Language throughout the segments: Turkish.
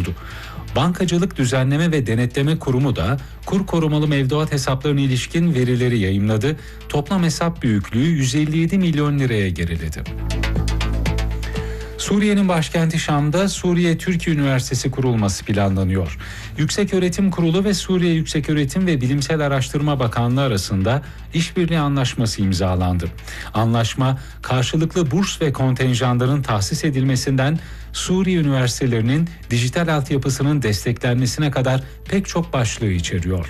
duyurdu. Bankacılık Düzenleme ve Denetleme Kurumu da kur korumalı mevduat hesaplarına ilişkin verileri yayımladı. Toplam hesap büyüklüğü 157 milyon liraya geriledi. Suriye'nin başkenti Şam'da Suriye-Türkiye Üniversitesi kurulması planlanıyor. Yükseköğretim Kurulu ve Suriye Yükseköğretim ve Bilimsel Araştırma Bakanlığı arasında işbirliği anlaşması imzalandı. Anlaşma, karşılıklı burs ve kontenjanların tahsis edilmesinden Suriye üniversitelerinin dijital altyapısının desteklenmesine kadar pek çok başlığı içeriyor.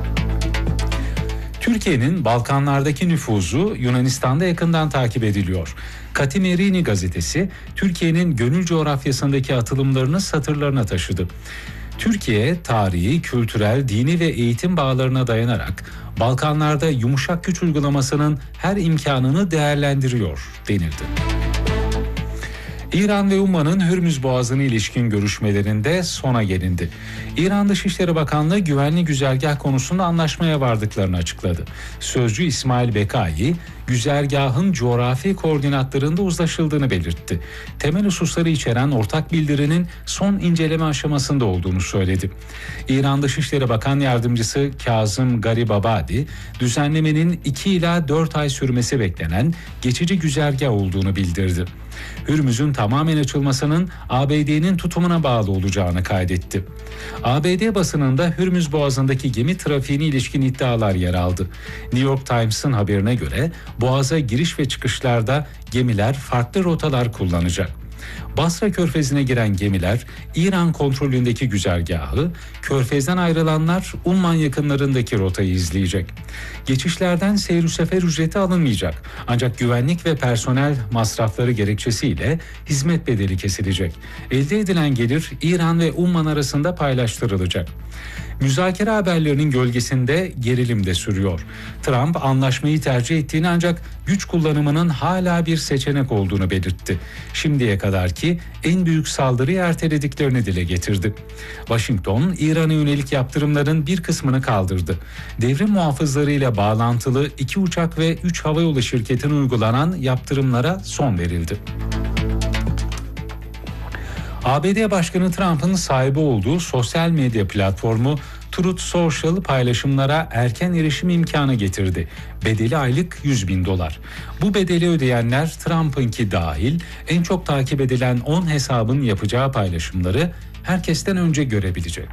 Türkiye'nin Balkanlardaki nüfuzu Yunanistan'da yakından takip ediliyor. Katimerini gazetesi Türkiye'nin gönül coğrafyasındaki atılımlarını satırlarına taşıdı. Türkiye, tarihi, kültürel, dini ve eğitim bağlarına dayanarak Balkanlarda yumuşak güç uygulamasının her imkanını değerlendiriyor denildi. İran ve Umman'ın Hürmüz Boğazı'na ilişkin görüşmelerinde sona gelindi. İran Dışişleri Bakanlığı güvenli güzergah konusunda anlaşmaya vardıklarını açıkladı. Sözcü İsmail Bekai, güzergahın coğrafi koordinatlarında uzlaşıldığını belirtti. Temel hususları içeren ortak bildirinin son inceleme aşamasında olduğunu söyledi. İran Dışişleri Bakan Yardımcısı Kazım Garibabadi, düzenlemenin 2 ila 4 ay sürmesi beklenen geçici güzergah olduğunu bildirdi. Hürmüz'ün tamamen açılmasının ABD'nin tutumuna bağlı olacağını kaydetti. ABD basınında Hürmüz Boğazı'ndaki gemi trafiğine ilişkin iddialar yer aldı. New York Times'ın haberine göre Boğaz'a giriş ve çıkışlarda gemiler farklı rotalar kullanacak. Basra Körfezi'ne giren gemiler İran kontrolündeki güzergahı, Körfez'den ayrılanlar Umman yakınlarındaki rotayı izleyecek. Geçişlerden seyir sefer ücreti alınmayacak. Ancak güvenlik ve personel masrafları gerekçesiyle hizmet bedeli kesilecek. Elde edilen gelir İran ve Umman arasında paylaştırılacak. Müzakere haberlerinin gölgesinde gerilim de sürüyor. Trump anlaşmayı tercih ettiğini ancak güç kullanımının hala bir seçenek olduğunu belirtti. Şimdiye kadarki en büyük saldırıyı ertelediklerini dile getirdi. Washington, İran'a yönelik yaptırımların bir kısmını kaldırdı. Devrim muhafızlarıyla bağlantılı 2 uçak ve 3 havayolu şirketine uygulanan yaptırımlara son verildi. ABD Başkanı Trump'ın sahibi olduğu sosyal medya platformu Truth Social paylaşımlara erken erişim imkanı getirdi. Bedeli aylık $100.000. Bu bedeli ödeyenler Trump'ınki dahil en çok takip edilen 10 hesabın yapacağı paylaşımları herkesten önce görebilecek.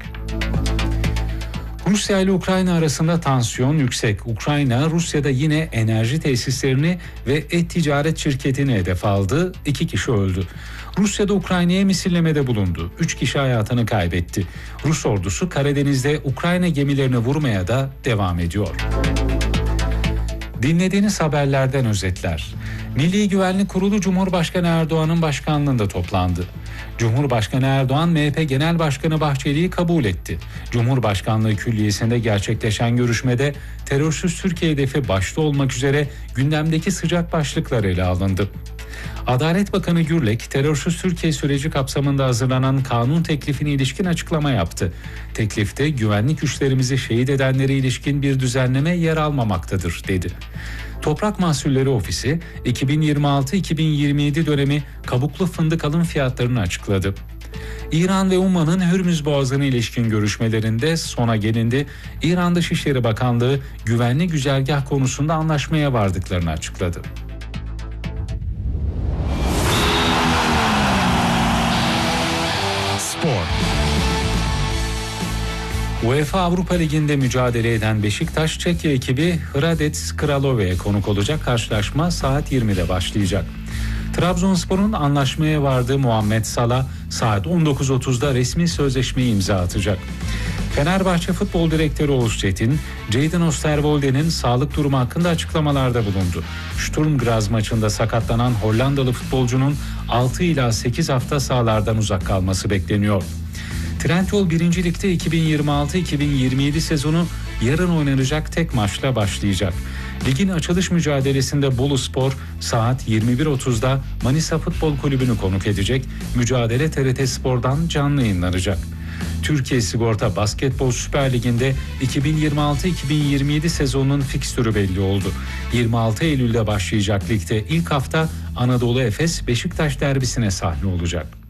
Rusya ile Ukrayna arasında tansiyon yüksek. Ukrayna, Rusya'da yine enerji tesislerini ve et-ticaret şirketini hedef aldı. 2 kişi öldü. Rusya'da Ukrayna'ya misillemede bulundu. 3 kişi hayatını kaybetti. Rus ordusu Karadeniz'de Ukrayna gemilerini vurmaya da devam ediyor. Dinlediğiniz haberlerden özetler. Milli Güvenlik Kurulu Cumhurbaşkanı Erdoğan'ın başkanlığında toplandı. Cumhurbaşkanı Erdoğan, MHP Genel Başkanı Bahçeli'yi kabul etti. Cumhurbaşkanlığı Külliyesi'nde gerçekleşen görüşmede terörsüz Türkiye hedefi başta olmak üzere gündemdeki sıcak başlıklar ele alındı. Adalet Bakanı Gürlek, terörsüz Türkiye süreci kapsamında hazırlanan kanun teklifine ilişkin açıklama yaptı. Teklifte güvenlik güçlerimizi şehit edenlere ilişkin bir düzenleme yer almamaktadır, dedi. Toprak Mahsulleri Ofisi 2026-2027 dönemi kabuklu fındık alım fiyatlarını açıkladı. İran ve Umman'ın Hürmüz Boğazı'na ilişkin görüşmelerinde sona gelindi. İran Dışişleri Bakanlığı güvenli güzergah konusunda anlaşmaya vardıklarını açıkladı. Spor. UEFA Avrupa Ligi'nde mücadele eden Beşiktaş, Çekya ekibi Hradec Kralove'ye konuk olacak. Karşılaşma saat 20'de başlayacak. Trabzonspor'un anlaşmaya vardığı Muhammed Salah saat 19.30'da resmi sözleşmeyi imza atacak. Fenerbahçe Futbol Direktörü Oğuz Çetin, Jadon Oosterwolde'nin sağlık durumu hakkında açıklamalarda bulundu. Sturm Graz maçında sakatlanan Hollandalı futbolcunun 6 ila 8 hafta sahalardan uzak kalması bekleniyor. Trendyol 1. Lig'de 2026-2027 sezonu yarın oynanacak tek maçla başlayacak. Ligin açılış mücadelesinde Boluspor saat 21.30'da Manisa Futbol Kulübü'nü konuk edecek. Mücadele TRT Spor'dan canlı yayınlanacak. Türkiye Sigorta Basketbol Süper Ligi'nde 2026-2027 sezonunun fikstürü belli oldu. 26 Eylül'de başlayacak ligde ilk hafta Anadolu Efes Beşiktaş derbisine sahne olacak.